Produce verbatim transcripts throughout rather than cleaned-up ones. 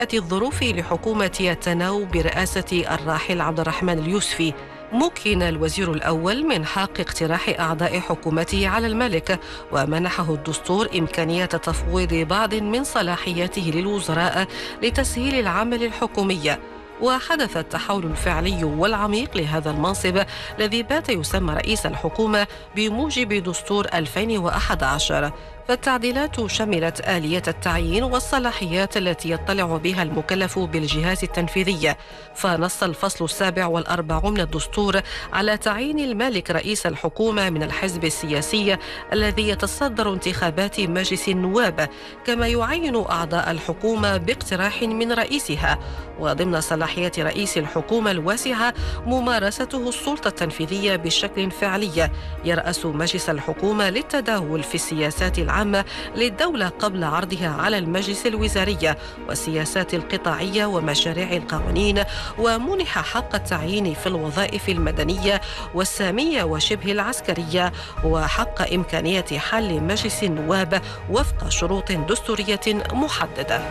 الظروف لحكومة التناوب برئاسة الراحل عبد الرحمن اليوسفي، مكن الوزير الأول من حق اقتراح أعضاء حكومته على الملك، ومنحه الدستور إمكانية تفويض بعض من صلاحياته للوزراء لتسهيل العمل الحكومي. وحدث التحول الفعلي والعميق لهذا المنصب الذي بات يسمى رئيس الحكومة بموجب دستور ألفين وأحد عشر. فالتعديلات شملت آلية التعيين والصلاحيات التي يطلع بها المكلف بالجهاز التنفيذي، فنص الفصل السابع والأربع من الدستور على تعيين المالك رئيس الحكومة من الحزب السياسي الذي يتصدر انتخابات مجلس النواب، كما يعين أعضاء الحكومة باقتراح من رئيسها. وضمن صلاحيات رئيس الحكومة الواسعة ممارسته السلطة التنفيذية بشكل فعلي، يرأس مجلس الحكومة للتداول في السياسات العامة للدولة قبل عرضها على المجلس الوزاري والسياسات القطاعية ومشاريع القوانين، ومنح حق التعيين في الوظائف المدنية والسامية وشبه العسكرية، وحق إمكانية حل مجلس النواب وفق شروط دستورية محددة.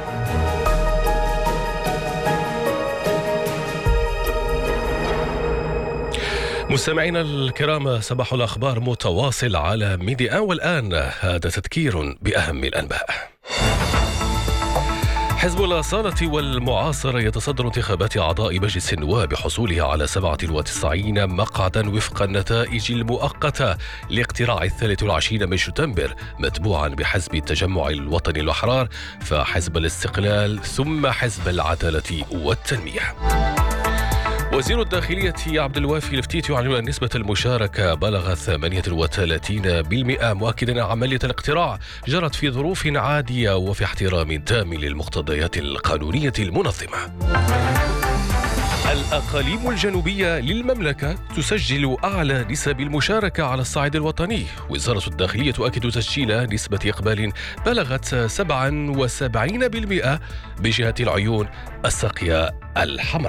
مستمعينا الكرام، صباح الأخبار متواصل على ميديا، والآن هذا تذكير بأهم الأنباء. حزب الأصالة والمعاصرة يتصدر انتخابات أعضاء مجلس النواب بحصوله على سبعة وتسعين مقعدا وفق النتائج المؤقتة لاقتراع الثالث والعشرين من شتنبر، متبوعا بحزب التجمع الوطني الأحرار، فحزب الاستقلال، ثم حزب العدالة والتنمية. وزير الداخلية عبد الوافي الفتيت يعلن أن نسبة المشاركة بلغت ثمانية وثلاثين بالمئة، مؤكدا أن عملية الاقتراع جرت في ظروف عادية وفي احترام تام للمقتضيات القانونية المنظمة. الأقاليم الجنوبية للمملكة تسجل أعلى نسب المشاركة على الصعيد الوطني. وزارة الداخلية تؤكد تسجيل نسبة إقبال بلغت سبعة وسبعين بالمئة بجهة العيون الساقية الحمراء.